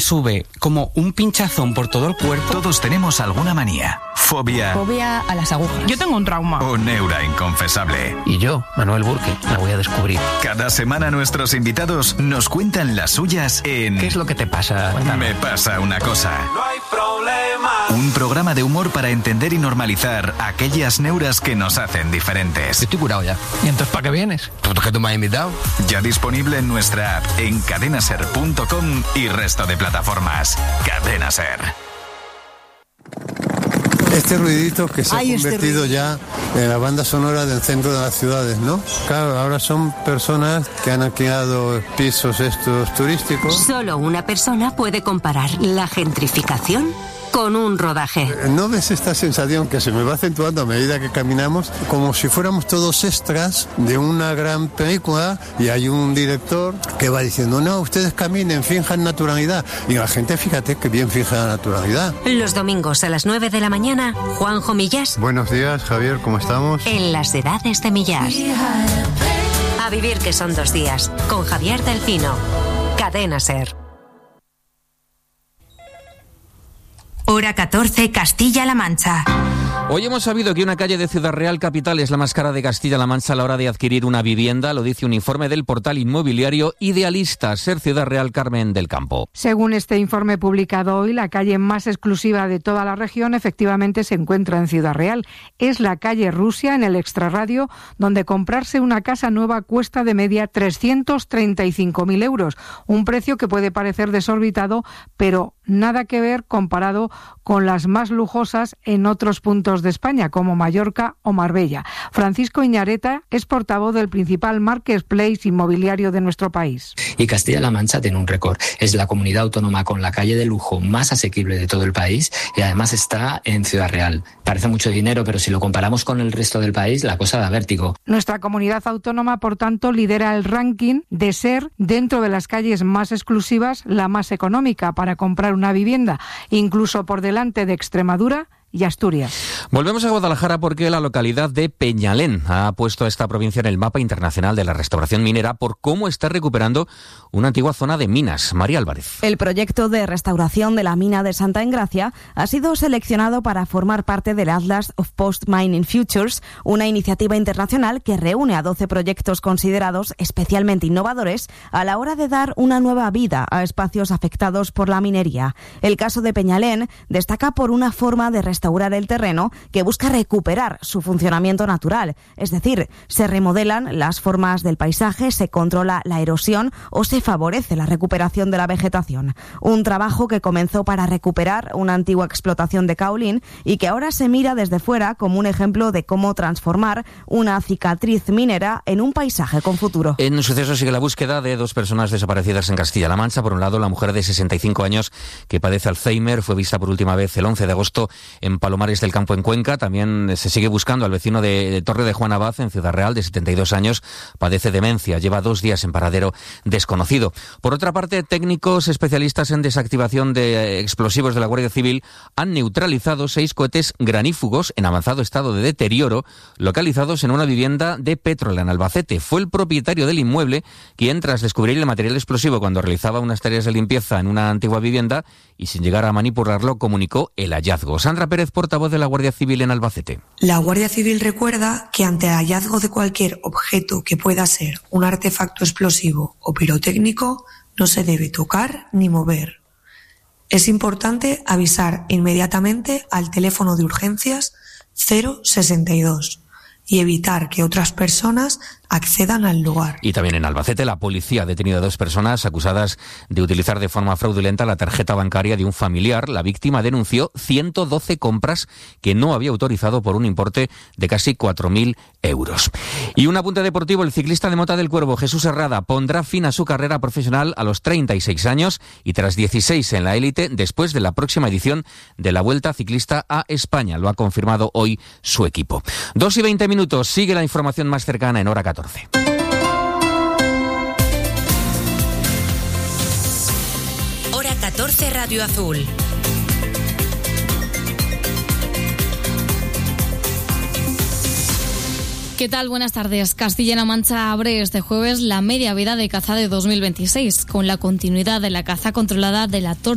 sube como un pinchazón por todo el cuerpo. Todos tenemos alguna manía. Fobia. Fobia a las agujas. Yo tengo un trauma. O neura inconfesable. Y yo, Manuel Burke, la voy a descubrir. Cada semana nuestros invitados nos cuentan las suyas en... ¿Qué es lo que te pasa? Me pasa una cosa. No hay problema. Un programa de humor para entender y normalizar aquellas neuras que nos hacen diferentes. Estoy curado ya. ¿Y entonces para qué vienes? ¿Por qué tú me has invitado? Ya disponible en nuestra app, en cadenaser.com y resto de plataformas. Cadena Ser. Este ruidito que se ha convertido ya en la banda sonora del centro de las ciudades, ¿no? Claro, ahora son personas que han alquilado pisos estos turísticos. Solo una persona puede comparar la gentrificación con un rodaje. ¿No ves esta sensación que se me va acentuando a medida que caminamos? Como si fuéramos todos extras de una gran película y hay un director que va diciendo, no, ustedes caminen, finjan naturalidad. Y la gente, fíjate que bien fija la naturalidad. Los domingos a las 9 de la mañana, Juanjo Millás. Buenos días, Javier, ¿cómo estamos? En las edades de Millás. A vivir que son 2 días, con Javier Delfino. Cadena Ser. Hora 14, Castilla-La Mancha. Hoy hemos sabido que una calle de Ciudad Real capital es la más cara de Castilla-La Mancha a la hora de adquirir una vivienda, lo dice un informe del portal inmobiliario Idealista. Ser Ciudad Real, Carmen del Campo. Según este informe publicado hoy, la calle más exclusiva de toda la región efectivamente se encuentra en Ciudad Real. Es la calle Rusia, en el extrarradio, donde comprarse una casa nueva cuesta de media 335.000 euros. Un precio que puede parecer desorbitado, pero nada que ver comparado con las más lujosas en otros puntos de España, como Mallorca o Marbella. Francisco Iñareta es portavoz del principal marketplace inmobiliario de nuestro país. Y Castilla-La Mancha tiene un récord. Es la comunidad autónoma con la calle de lujo más asequible de todo el país y además está en Ciudad Real. Parece mucho dinero, pero si lo comparamos con el resto del país, la cosa da vértigo. Nuestra comunidad autónoma, por tanto, lidera el ranking de ser, dentro de las calles más exclusivas, la más económica para comprar una vivienda, incluso por delante de Extremadura y Asturias. Volvemos a Guadalajara porque la localidad de Peñalén ha puesto a esta provincia en el mapa internacional de la restauración minera por cómo está recuperando una antigua zona de minas. María Álvarez. El proyecto de restauración de la mina de Santa Engracia ha sido seleccionado para formar parte del Atlas of Post-Mining Futures, una iniciativa internacional que reúne a 12 proyectos considerados especialmente innovadores a la hora de dar una nueva vida a espacios afectados por la minería. El caso de Peñalén destaca por una forma de restaurar el terreno que busca recuperar su funcionamiento natural, es decir, se remodelan las formas del paisaje, se controla la erosión o se favorece la recuperación de la vegetación. Un trabajo que comenzó para recuperar una antigua explotación de caolín y que ahora se mira desde fuera como un ejemplo de cómo transformar una cicatriz minera en un paisaje con futuro. En suceso sigue la búsqueda de 2 personas desaparecidas en Castilla-La Mancha. Por un lado, la mujer de 65 años que padece Alzheimer fue vista por última vez el 11 de agosto en Palomares del Campo, en Cuenca. También se sigue buscando al vecino de Torre de Juan Abad, en Ciudad Real, de 72 años, padece demencia, lleva 2 días en paradero desconocido. Por otra parte, técnicos especialistas en desactivación de explosivos de la Guardia Civil han neutralizado 6 cohetes granífugos en avanzado estado de deterioro, localizados en una vivienda de Pétrola, en Albacete. Fue el propietario del inmueble quien, tras descubrir el material explosivo cuando realizaba unas tareas de limpieza en una antigua vivienda y sin llegar a manipularlo, comunicó el hallazgo. Sandra Pérez, portavoz de la Guardia Civil en Albacete. La Guardia Civil recuerda que ante el hallazgo de cualquier objeto que pueda ser un artefacto explosivo o pirotécnico, no se debe tocar ni mover. Es importante avisar inmediatamente al teléfono de urgencias 062 y evitar que otras personas accedan al lugar. Y también en Albacete, la policía ha detenido a 2 personas acusadas de utilizar de forma fraudulenta la tarjeta bancaria de un familiar. La víctima denunció 112 compras que no había autorizado por un importe de casi 4.000 euros. Y un apunte deportivo: el ciclista de Mota del Cuervo, Jesús Herrada, pondrá fin a su carrera profesional a los 36 años y tras 16 en la élite, después de la próxima edición de la Vuelta Ciclista a España. Lo ha confirmado hoy su equipo. 2:20 minutos, sigue la información más cercana en Hora 14. Hora 14, Radio Azul. ¿Qué tal? Buenas tardes. Castilla-La Mancha abre este jueves la media veda de caza de 2026, con la continuidad de la caza controlada de la